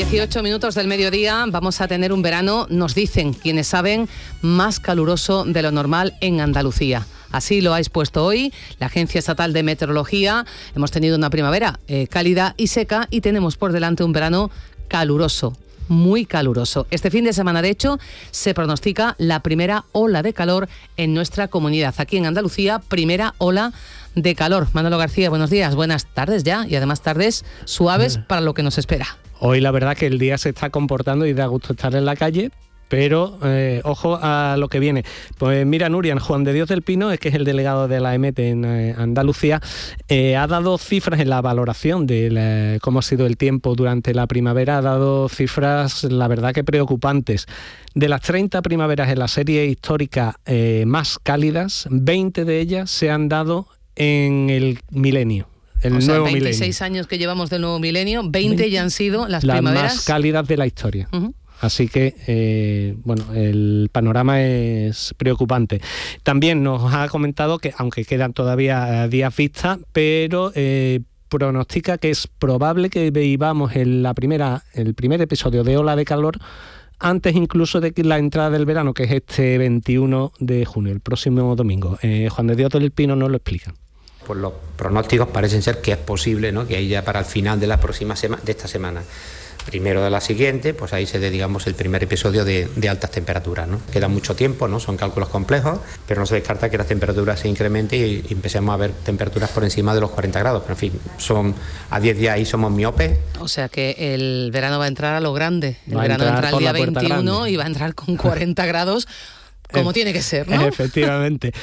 18 minutos del mediodía, vamos a tener un verano, nos dicen quienes saben, más caluroso de lo normal en Andalucía. Así lo ha expuesto hoy la Agencia Estatal de Meteorología. Hemos tenido una primavera cálida y seca y tenemos por delante un verano caluroso, muy caluroso. Este fin de semana, de hecho, se pronostica la primera ola de calor en nuestra comunidad. Aquí en Andalucía, primera ola de calor. Manolo García, buenos días, buenas tardes ya, y además tardes suaves para lo que nos espera. Hoy la verdad que el día se está comportando y da gusto estar en la calle, pero ojo a lo que viene. Pues mira, Nuria, Juan de Dios del Pino, que es el delegado de la EMET en Andalucía, ha dado cifras en la valoración de cómo ha sido el tiempo durante la primavera, ha dado cifras, la verdad que preocupantes. De las 30 primaveras en la serie histórica más cálidas, 20 de ellas se han dado en el milenio. El nuevo 26 milenio. Años que llevamos del nuevo milenio, 20 ya han sido las primaveras más cálidas de la historia. Uh-huh. Así que, el panorama es preocupante. También nos ha comentado que, aunque quedan todavía días vista, pero pronostica que es probable que vivamos el primer episodio de ola de calor antes incluso de la entrada del verano, que es este 21 de junio, el próximo domingo. Juan de Dios del Pino nos lo explica. Pues los pronósticos parecen ser que es posible, ¿no?, que ahí ya para el final de la próxima de esta semana, primero de la siguiente, pues ahí se dé, digamos, el primer episodio de altas temperaturas, ¿no? Queda mucho tiempo, ¿no? Son cálculos complejos, pero no se descarta que las temperaturas se incrementen y empecemos a ver temperaturas por encima de los 40 grados. Pero en fin, a 10 días ahí somos miopes. O sea que el verano va a entrar a lo grande. El verano entra el día 21 y va a entrar con 40 grados. Como tiene que ser, ¿no? Efectivamente.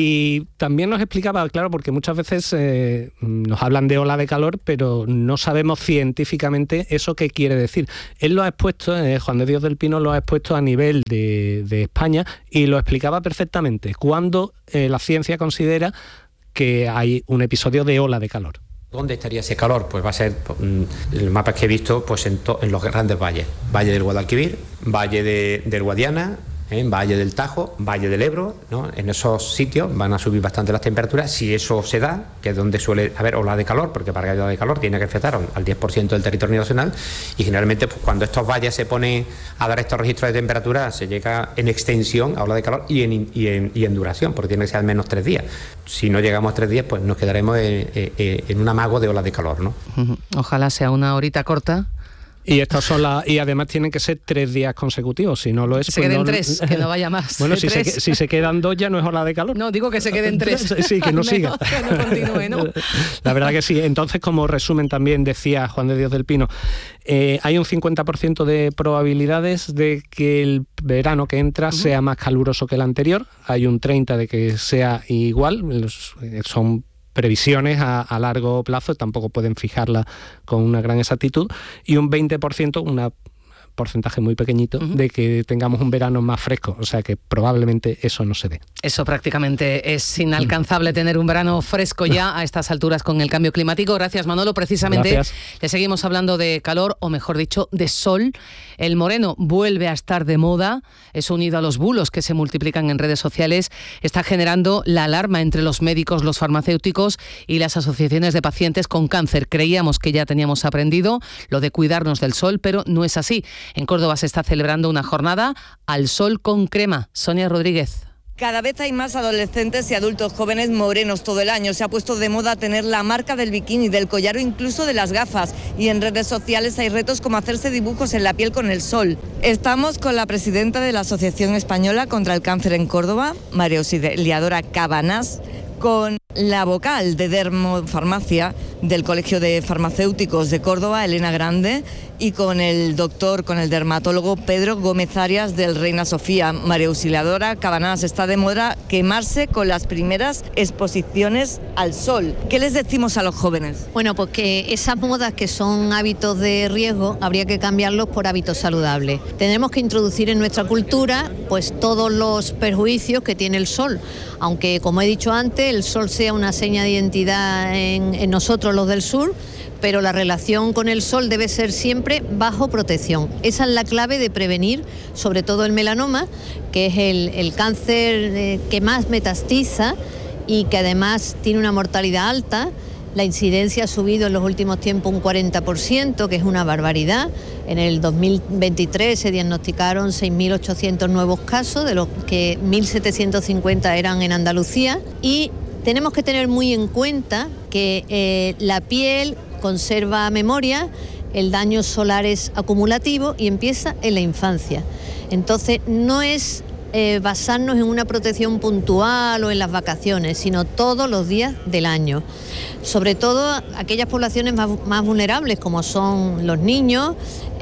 Y también nos explicaba, claro, porque muchas veces nos hablan de ola de calor, pero no sabemos científicamente eso qué quiere decir. Él lo ha expuesto, Juan de Dios del Pino lo ha expuesto a nivel de España y lo explicaba perfectamente. Cuando la ciencia considera que hay un episodio de ola de calor. ¿Dónde estaría ese calor? Pues va a ser, el mapa que he visto, pues en los grandes valles. Valle del Guadalquivir, Valle del Guadiana, Valle del Tajo, Valle del Ebro, ¿no? En esos sitios van a subir bastante las temperaturas. Si eso se da, que es donde suele haber ola de calor, porque para que haya ola de calor tiene que afectar al 10% del territorio nacional, y generalmente pues, cuando estos valles se ponen a dar estos registros de temperatura, se llega en extensión a ola de calor y en duración, porque tiene que ser al menos 3 días. Si no llegamos a 3 días, pues nos quedaremos en un amago de ola de calor, ¿no? Ojalá sea una horita corta. Y estas son y además tienen que ser 3 días consecutivos, si no lo es... Se pues queden 3, que no vaya más. Bueno, si se quedan 2 ya no es ola de calor. No, digo que se queden 3. Sí, que no siga. Que no continúe, ¿no? La verdad que sí. Entonces, como resumen también decía Juan de Dios del Pino, hay un 50% de probabilidades de que el verano que entra sea más caluroso que el anterior, hay un 30% de que sea igual, son previsiones a largo plazo, tampoco pueden fijarla con una gran exactitud, y un 20%, un porcentaje muy pequeñito, de que tengamos un verano más fresco, o sea que probablemente eso no se dé. Eso prácticamente es inalcanzable, tener un verano fresco ya a estas alturas con el cambio climático. Gracias, Manolo. Precisamente le seguimos hablando de calor, o mejor dicho, de sol. El moreno vuelve a estar de moda, eso unido a los bulos que se multiplican en redes sociales, está generando la alarma entre los médicos, los farmacéuticos y las asociaciones de pacientes con cáncer. Creíamos que ya teníamos aprendido lo de cuidarnos del sol, pero no es así. En Córdoba se está celebrando una jornada al sol con crema. Sonia Rodríguez. Cada vez hay más adolescentes y adultos jóvenes morenos todo el año. Se ha puesto de moda tener la marca del bikini, del collar o incluso de las gafas. Y en redes sociales hay retos como hacerse dibujos en la piel con el sol. Estamos con la presidenta de la Asociación Española contra el Cáncer en Córdoba, María Auxiliadora Cabanás, con la vocal de Dermofarmacia del Colegio de Farmacéuticos de Córdoba, Elena Grande, y con el dermatólogo Pedro Gómez Arias del Reina Sofía. María Auxiliadora Cabanás, está de moda quemarse con las primeras exposiciones al sol. ¿Qué les decimos a los jóvenes? Bueno, pues que esas modas que son hábitos de riesgo habría que cambiarlos por hábitos saludables. Tenemos que introducir en nuestra cultura pues todos los perjuicios que tiene el sol, aunque como he dicho antes, el sol sea una seña de identidad en nosotros los del sur, pero la relación con el sol debe ser siempre bajo protección. Esa es la clave de prevenir, sobre todo el melanoma, que es el cáncer que más metastiza y que además tiene una mortalidad alta La incidencia ha subido en los últimos tiempos un 40%, que es una barbaridad. En el 2023 se diagnosticaron 6.800 nuevos casos, de los que 1.750 eran en Andalucía. Y tenemos que tener muy en cuenta que la piel conserva memoria, el daño solar es acumulativo y empieza en la infancia. Entonces no es basarnos en una protección puntual o en las vacaciones, sino todos los días del año. Sobre todo aquellas poblaciones más vulnerables, como son los niños,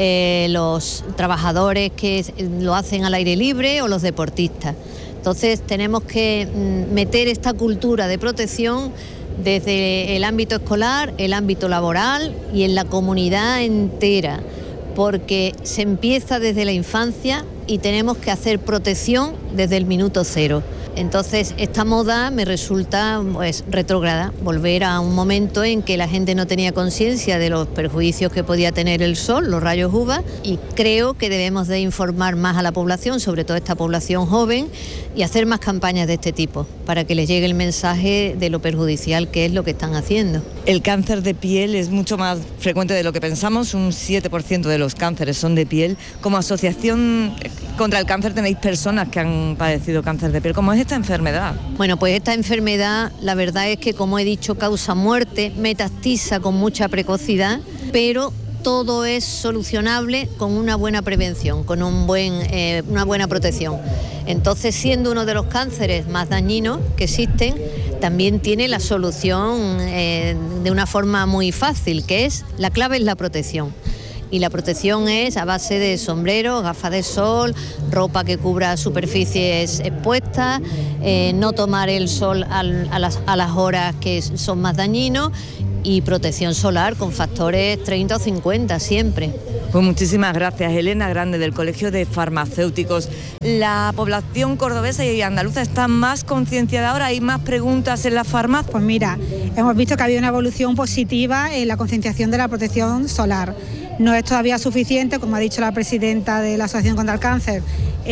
los trabajadores que lo hacen al aire libre o los deportistas. Entonces tenemos que meter esta cultura de protección desde el ámbito escolar, el ámbito laboral y en la comunidad entera, porque se empieza desde la infancia y tenemos que hacer protección desde el minuto cero. Entonces esta moda me resulta retrógrada, volver a un momento en que la gente no tenía conciencia de los perjuicios que podía tener el sol, los rayos UVA, y creo que debemos de informar más a la población, sobre todo esta población joven, y hacer más campañas de este tipo para que les llegue el mensaje de lo perjudicial que es lo que están haciendo. El cáncer de piel es mucho más frecuente de lo que pensamos, un 7% de los cánceres son de piel. Como asociación contra el cáncer tenéis personas que han padecido cáncer de piel. ¿Cómo es esta enfermedad? Bueno, pues esta enfermedad, la verdad es que, como he dicho, causa muerte, metastiza con mucha precocidad, pero todo es solucionable con una buena prevención, con una buena protección. Entonces, siendo uno de los cánceres más dañinos que existen, también tiene la solución de una forma muy fácil, que es, la clave es la protección. Y la protección es a base de sombreros, gafas de sol, ropa que cubra superficies expuestas, no tomar el sol a las horas que son más dañinos, y protección solar con factores 30 o 50 siempre. Pues muchísimas gracias, Elena Grande, del Colegio de Farmacéuticos. ¿La población cordobesa y andaluza está más concienciada ahora? ¿Hay más preguntas en las farmacias? Pues mira, hemos visto que ha habido una evolución positiva en la concienciación de la protección solar. No es todavía suficiente, como ha dicho la presidenta de la Asociación contra el Cáncer,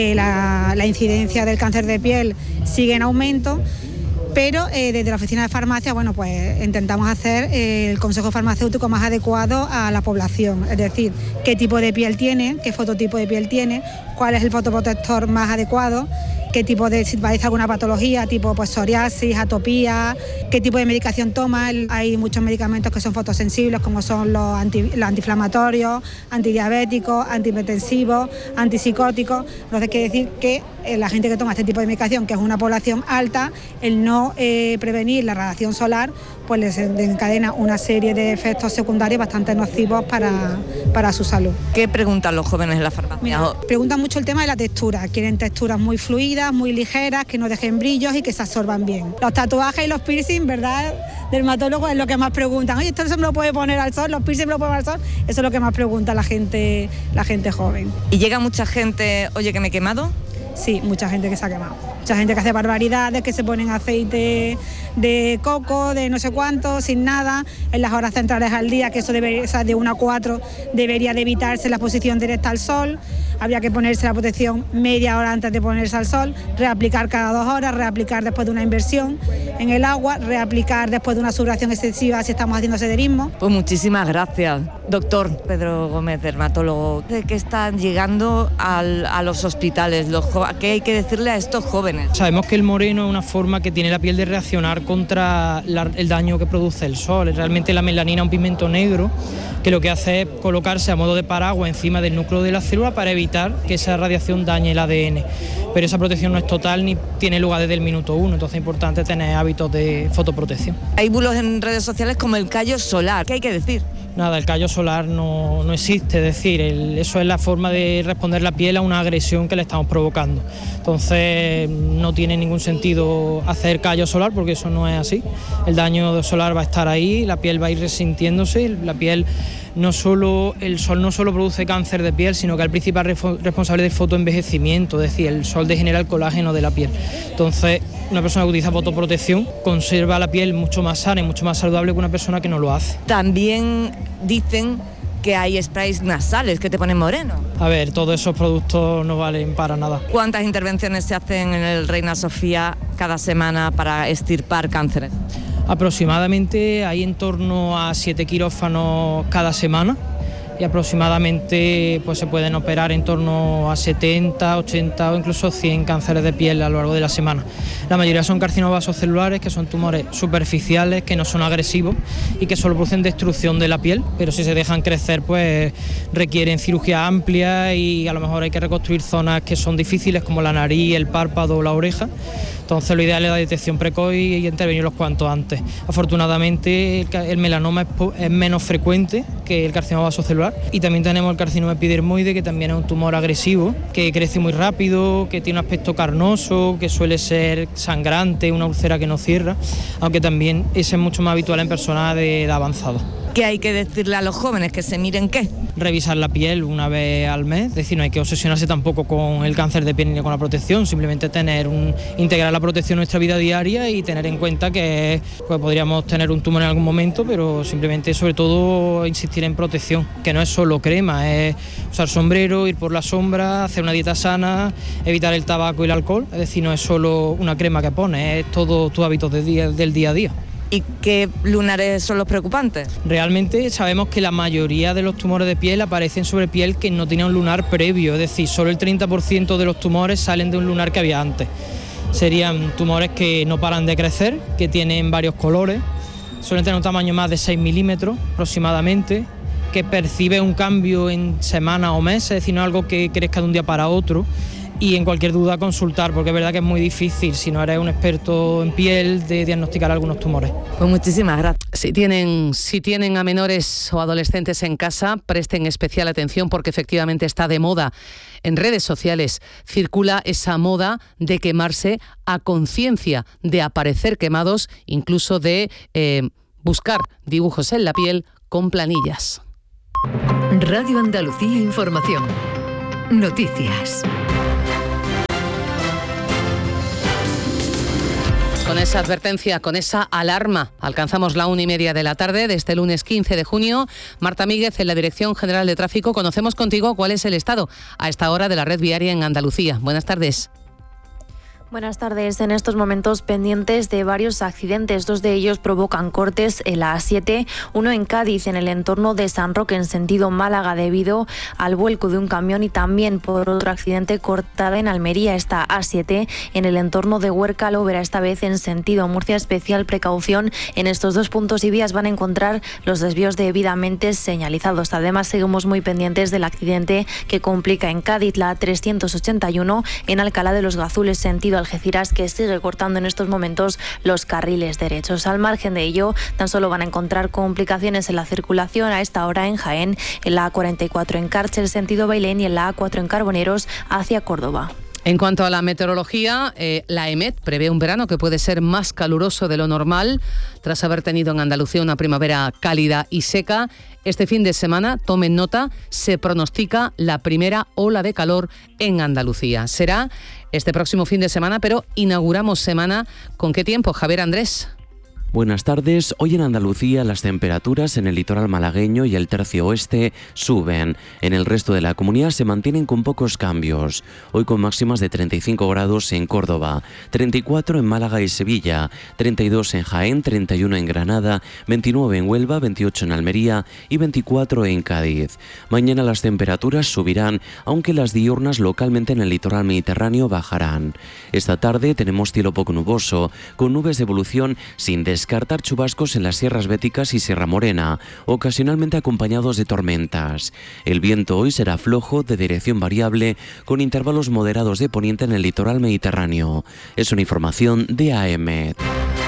la incidencia del cáncer de piel sigue en aumento, pero desde la oficina de farmacia, bueno, pues intentamos hacer el consejo farmacéutico más adecuado a la población, es decir, qué tipo de piel tiene, qué fototipo de piel tiene, cuál es el fotoprotector más adecuado, qué tipo de, si padece alguna patología, tipo pues psoriasis, atopía, qué tipo de medicación toma. Hay muchos medicamentos que son fotosensibles, como son los antiinflamatorios, antidiabéticos, antihipertensivos, antipsicóticos. Entonces quiere decir que la gente que toma este tipo de medicación, que es una población alta, el no prevenir la radiación solar, pues les encadena una serie de efectos secundarios bastante nocivos para su salud. ¿Qué preguntan los jóvenes en la farmacia? Mira, preguntan mucho el tema de la textura. Quieren texturas muy fluidas, muy ligeras, que no dejen brillos y que se absorban bien. Los tatuajes y los piercing, ¿verdad? Dermatólogos es lo que más preguntan. Oye, ¿esto no se me lo puede poner al sol? ¿Los piercing me lo puedo poner al sol? Eso es lo que más pregunta la gente joven. ¿Y llega mucha gente, oye, que me he quemado? Sí, mucha gente que se ha quemado. Mucha gente que hace barbaridades, que se ponen aceite de coco, de no sé cuánto, sin nada, en las horas centrales al día, que eso debería, o sea, de 1 a 4 debería de evitarse la exposición directa al sol. Habría que ponerse la protección media hora antes de ponerse al sol, reaplicar cada 2 horas, reaplicar después de una inversión en el agua, reaplicar después de una sudoración excesiva si estamos haciendo sederismo. Pues muchísimas gracias, doctor Pedro Gómez, dermatólogo. ¿De qué están llegando a los hospitales? ¿Qué hay que decirle a estos jóvenes? Sabemos que el moreno es una forma que tiene la piel de reaccionar contra el daño que produce el sol. Realmente la melanina es un pigmento negro que lo que hace es colocarse a modo de paraguas encima del núcleo de la célula para evitar que esa radiación dañe el ADN. Pero esa protección no es total ni tiene lugar desde el minuto 1, entonces es importante tener hábitos de fotoprotección. Hay bulos en redes sociales como el callo solar. ¿Qué hay que decir? Nada, el callo solar no existe, es decir, eso es la forma de responder la piel a una agresión que le estamos provocando. Entonces no tiene ningún sentido hacer callo solar porque eso no es así. El daño solar va a estar ahí, la piel va a ir resintiéndose, la piel el sol no solo produce cáncer de piel, sino que es el principal responsable del fotoenvejecimiento, es decir, el sol degenera el colágeno de la piel. Entonces, una persona que utiliza fotoprotección conserva la piel mucho más sana y mucho más saludable que una persona que no lo hace. También dicen que hay sprays nasales que te ponen moreno. A ver, todos esos productos no valen para nada. ¿Cuántas intervenciones se hacen en el Reina Sofía cada semana para extirpar cánceres? Aproximadamente hay en torno a 7 quirófanos cada semana y aproximadamente pues se pueden operar en torno a 70, 80 o incluso 100 cánceres de piel a lo largo de la semana. La mayoría son carcinomas vasocelulares, que son tumores superficiales, que no son agresivos y que solo producen destrucción de la piel, pero si se dejan crecer pues requieren cirugía amplia y a lo mejor hay que reconstruir zonas que son difíciles como la nariz, el párpado o la oreja. Entonces lo ideal es la detección precoz y intervenirlos cuanto antes. Afortunadamente el melanoma es menos frecuente que el carcinoma vasocelular y también tenemos el carcinoma epidermoide, que también es un tumor agresivo, que crece muy rápido, que tiene un aspecto carnoso, que suele ser sangrante, una úlcera que no cierra, aunque también ese es mucho más habitual en personas de edad avanzada. ¿Qué hay que decirle a los jóvenes? ¿Que se miren qué? Revisar la piel una vez al mes, es decir, no hay que obsesionarse tampoco con el cáncer de piel ni con la protección, simplemente integrar la protección en nuestra vida diaria y tener en cuenta que pues, podríamos tener un tumor en algún momento, pero simplemente sobre todo insistir en protección, que no es solo crema, es usar sombrero, ir por la sombra, hacer una dieta sana, evitar el tabaco y el alcohol, es decir, no es solo una crema que pones, es todo tu hábito del día a día. ¿Y qué lunares son los preocupantes? Realmente sabemos que la mayoría de los tumores de piel aparecen sobre piel que no tenía un lunar previo, es decir, solo el 30% de los tumores salen de un lunar que había antes. Serían tumores que no paran de crecer, que tienen varios colores, suelen tener un tamaño más de 6 milímetros aproximadamente, que percibe un cambio en semanas o meses, es decir, no es algo que crezca de un día para otro. Y en cualquier duda consultar, porque es verdad que es muy difícil, si no eres un experto en piel, de diagnosticar algunos tumores. Pues muchísimas gracias. Si tienen a menores o adolescentes en casa, presten especial atención porque efectivamente está de moda. En redes sociales circula esa moda de quemarse a conciencia, de aparecer quemados, incluso de buscar dibujos en la piel con planillas. Radio Andalucía Información. Noticias. Con esa advertencia, con esa alarma, alcanzamos la 1:30 de la tarde de este lunes 15 de junio. Marta Míguez, en la Dirección General de Tráfico, conocemos contigo cuál es el estado a esta hora de la red viaria en Andalucía. Buenas tardes. Buenas tardes. En estos momentos pendientes de varios accidentes. 2 de ellos provocan cortes en la A7, uno en Cádiz, en el entorno de San Roque, en sentido Málaga, debido al vuelco de un camión, y también por otro accidente cortada en Almería, esta A7, en el entorno de Huerca Lóvera, esta vez en sentido Murcia. Especial precaución en estos 2 puntos y vías van a encontrar los desvíos debidamente señalizados. Además, seguimos muy pendientes del accidente que complica en Cádiz la A381 en Alcalá de los Gazules, sentido Algeciras, que sigue cortando en estos momentos los carriles derechos. Al margen de ello, tan solo van a encontrar complicaciones en la circulación a esta hora en Jaén, en la A44 en Cárcel, sentido Bailén, y en la A4 en Carboneros hacia Córdoba. En cuanto a la meteorología, la EMET prevé un verano que puede ser más caluroso de lo normal, tras haber tenido en Andalucía una primavera cálida y seca. Este fin de semana, tomen nota, se pronostica la primera ola de calor en Andalucía. Será este próximo fin de semana, pero inauguramos semana. ¿Con qué tiempo, Javier Andrés? Buenas tardes. Hoy en Andalucía las temperaturas en el litoral malagueño y el tercio oeste suben. En el resto de la comunidad se mantienen con pocos cambios. Hoy con máximas de 35 grados en Córdoba, 34 en Málaga y Sevilla, 32 en Jaén, 31 en Granada, 29 en Huelva, 28 en Almería y 24 en Cádiz. Mañana las temperaturas subirán, aunque las diurnas localmente en el litoral mediterráneo bajarán. Esta tarde tenemos cielo poco nuboso, con nubes de evolución sin descartar chubascos en las sierras béticas y Sierra Morena, ocasionalmente acompañados de tormentas. El viento hoy será flojo, de dirección variable, con intervalos moderados de poniente en el litoral mediterráneo. Es una información de AEMET.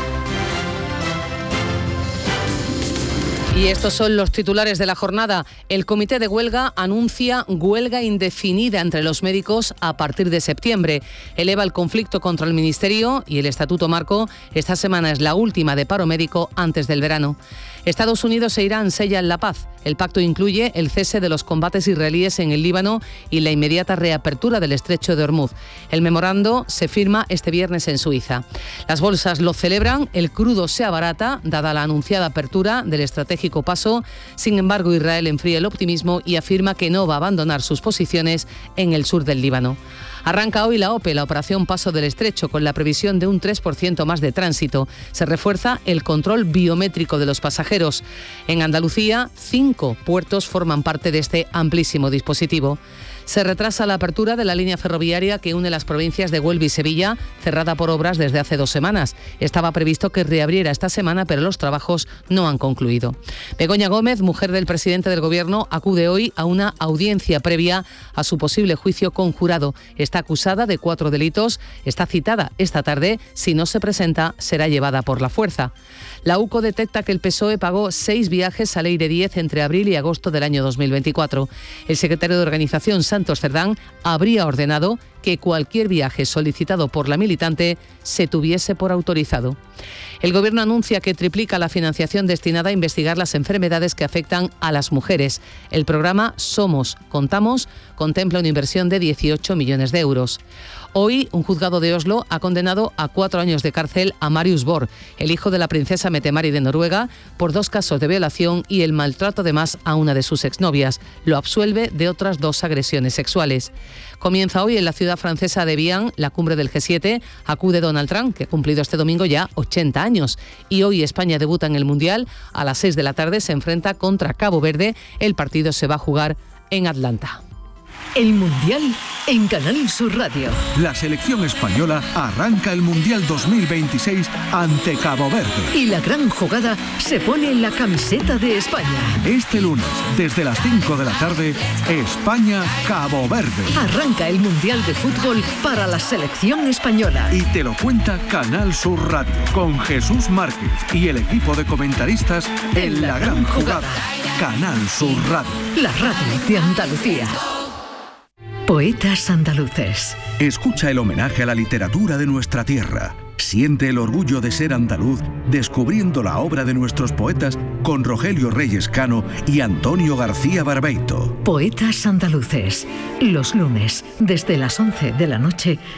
Y estos son los titulares de la jornada. El comité de huelga anuncia huelga indefinida entre los médicos a partir de septiembre. Eleva el conflicto contra el Ministerio y el Estatuto Marco. Esta semana es la última de paro médico antes del verano. Estados Unidos e Irán sellan la paz. El pacto incluye el cese de los combates israelíes en el Líbano y la inmediata reapertura del estrecho de Hormuz. El memorando se firma este viernes en Suiza. Las bolsas lo celebran, el crudo se abarata, dada la anunciada apertura del estratégico pacífico paso. Sin embargo, Israel enfría el optimismo y afirma que no va a abandonar sus posiciones en el sur del Líbano. Arranca hoy la OPE, la operación Paso del Estrecho, con la previsión de un 3% más de tránsito. Se refuerza el control biométrico de los pasajeros. En Andalucía, 5 puertos forman parte de este amplísimo dispositivo. Se retrasa la apertura de la línea ferroviaria que une las provincias de Huelva y Sevilla, cerrada por obras desde hace 2 semanas. Estaba previsto que reabriera esta semana, pero los trabajos no han concluido. Begoña Gómez, mujer del presidente del Gobierno, acude hoy a una audiencia previa a su posible juicio con jurado. Está acusada de 4 delitos. Está citada esta tarde. Si no se presenta, será llevada por la fuerza. La UCO detecta que el PSOE pagó 6 viajes a Leire 10 entre abril y agosto del año 2024. El secretario de Organización, Santos Cerdán, habría ordenado que cualquier viaje solicitado por la militante se tuviese por autorizado. El Gobierno anuncia que triplica la financiación destinada a investigar las enfermedades que afectan a las mujeres. El programa Somos, Contamos contempla una inversión de 18 millones de euros. Hoy, un juzgado de Oslo ha condenado a 4 años de cárcel a Marius Borg, el hijo de la princesa Mette-Marit de Noruega, por 2 casos de violación y el maltrato además a una de sus exnovias. Lo absuelve de otras 2 agresiones sexuales. Comienza hoy en la ciudad francesa de Evian la cumbre del G7. Acude Donald Trump, que ha cumplido este domingo ya 80 años. Y hoy España debuta en el Mundial. A las 6 de la tarde se enfrenta contra Cabo Verde. El partido se va a jugar en Atlanta. El Mundial en Canal Sur Radio. La selección española arranca el Mundial 2026 ante Cabo Verde. Y la gran jugada se pone en la camiseta de España. Este lunes, desde las 5 de la tarde, España-Cabo Verde. Arranca el Mundial de Fútbol para la selección española. Y te lo cuenta Canal Sur Radio, con Jesús Márquez y el equipo de comentaristas en la gran jugada. Canal Sur Radio. La radio de Andalucía. Poetas andaluces. Escucha el homenaje a la literatura de nuestra tierra. Siente el orgullo de ser andaluz descubriendo la obra de nuestros poetas con Rogelio Reyes Cano y Antonio García Barbeito. Poetas andaluces. Los lunes, desde las 11 de la noche,